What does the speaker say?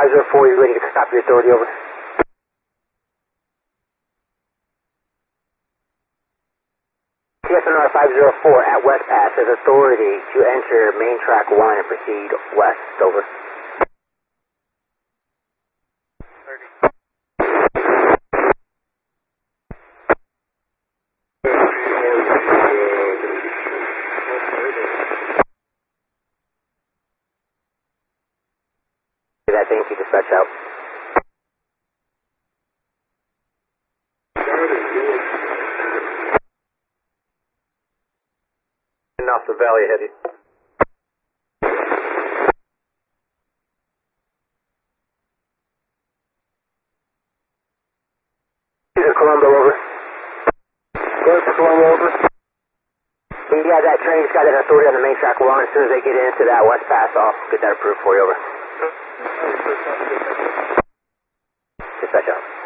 504, you're ready to stop your authority, over. TSNR 504 at West Pass has authority to enter main track 1 and proceed west, over. That thing, keep dispatch out. Off the valley ahead. Colombo, over. Colombo, over. Yeah, that train's got that authority on the main track 1. As soon as they get into that West Pass, I'll get that approved for you, over. Dispatch out.